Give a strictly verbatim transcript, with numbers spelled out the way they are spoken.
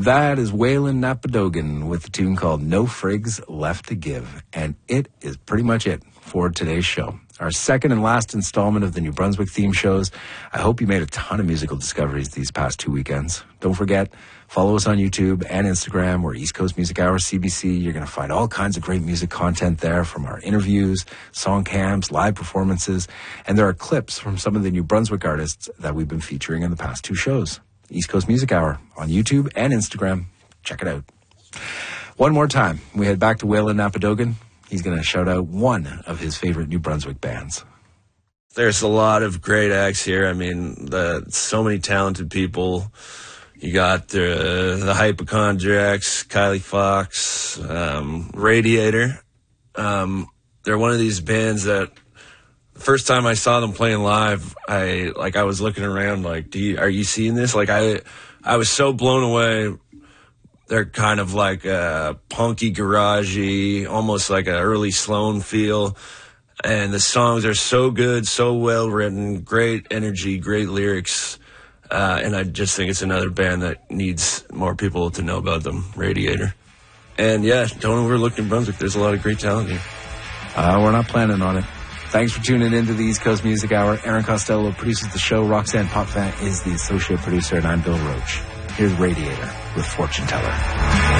That is Waylon Napadogan with a tune called No Frigs Left to Give. And it is pretty much it for today's show. Our second and last installment of the New Brunswick theme shows. I hope you made a ton of musical discoveries these past two weekends. Don't forget, follow us on YouTube and Instagram. We're East Coast Music Hour C B C. You're going to find all kinds of great music content there, from our interviews, song camps, live performances, and there are clips from some of the New Brunswick artists that we've been featuring in the past two shows. East Coast Music Hour on YouTube and Instagram. Check it out. One more time, we head back to Waylon Napadogan. He's going to shout out one of his favorite New Brunswick bands. There's a lot of great acts here. I mean, the, so many talented people. You got the, the Hypochondriacs, Kylie Fox, um, Radiator. Um, they're one of these bands that the first time I saw them playing live, I like I was looking around like, do you, are you seeing this? Like I, I was so blown away. They're kind of like a punky, garagey, almost like an early Sloan feel. And the songs are so good, so well written, great energy, great lyrics. Uh, and I just think it's another band that needs more people to know about them, Radiator. And yeah, don't overlook New Brunswick. There's a lot of great talent here. Uh, we're not planning on it. Thanks for tuning in to the East Coast Music Hour. Aaron Costello produces the show. Roxanne Potvin is the associate producer, and I'm Bill Roach. Here's Radiator with Fortune Teller.